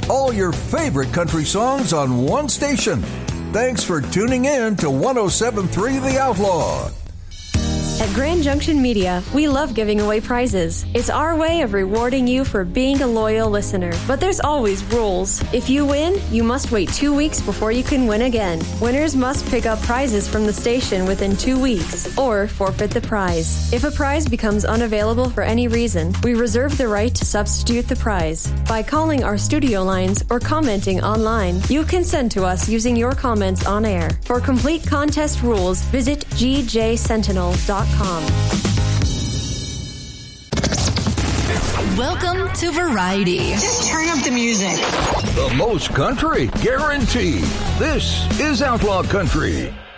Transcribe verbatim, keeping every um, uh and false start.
All your favorite country songs on one station. Thanks for tuning in to one oh seven point three The Outlaw. At Grand Junction Media, we love giving away prizes. It's our way of rewarding you for being a loyal listener. But there's always rules. If you win, you must wait two weeks before you can win again. Winners must pick up prizes from the station within two weeks or forfeit the prize. If a prize becomes unavailable for any reason, we reserve the right to substitute the prize. By calling our studio lines or commenting online, you can send to us using your comments on air. For complete contest rules, visit g j sentinel dot com. Welcome to Variety. Just turn up the music. The most country, guaranteed. This is Outlaw Country.